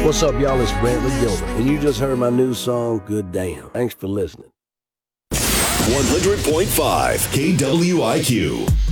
What's up, y'all? It's Brantley Gilbert, and you just heard my new song, Good Damn. Thanks for listening. 100.5 KWIQ.